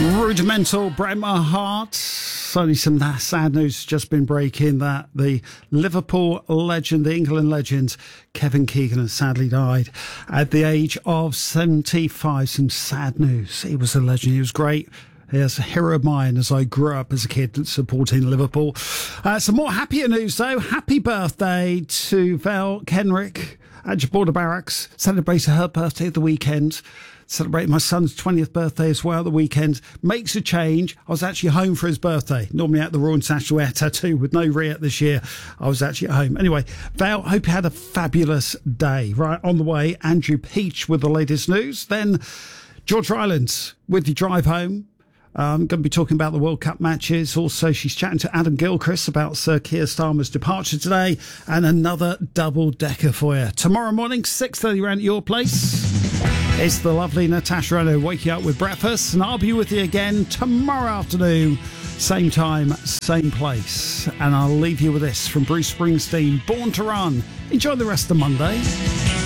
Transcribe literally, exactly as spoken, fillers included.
Rudimental, break my heart. Only some sad news just been breaking that the Liverpool legend, the England legend, Kevin Keegan has sadly died at the age of seventy-five. Some sad news. He was a legend. He was great. He was a hero of mine as I grew up as a kid supporting Liverpool. Uh, some more happier news though. Happy birthday to Val Kenrick at Gibraltar Barracks. Celebrated her birthday at the weekend. Celebrating my son's twentieth birthday as well at the weekend. Makes a change. I was actually home for his birthday. Normally at the Royal International Air Tattoo with no Riet this year. I was actually at home. Anyway, Val, hope you had a fabulous day. Right, on the way, Andrew Peach with the latest news. Then George Rylands with your drive home. I'm um, going to be talking about the World Cup matches. Also, she's chatting to Adam Gilchrist about Sir Keir Starmer's departure today. And another double-decker for you. Tomorrow morning, six thirty around at your place. It's the lovely Natasha Reno waking up with breakfast. And I'll be with you again tomorrow afternoon. Same time, same place. And I'll leave you with this from Bruce Springsteen, Born to Run. Enjoy the rest of Monday.